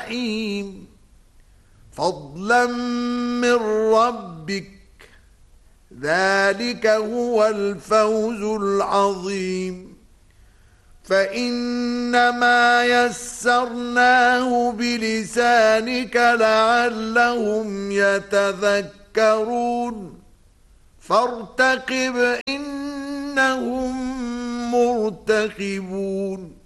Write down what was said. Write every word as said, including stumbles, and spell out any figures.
الجحيم فضلا من ربك ذلك هو الفوز العظيم فإنما يسرناه بلسانك لعلهم يتذكرون فارتقب إنهم مرتقبون